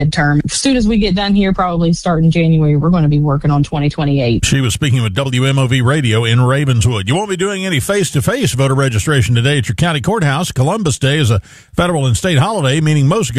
midterm. As soon as we get done here, probably starting January, we're going to be working on 2028. She was speaking with WMOV Radio in Ravenswood. You won't be doing any face-to-face voter registration today at your county courthouse. Columbus Day is a federal and state holiday, meaning most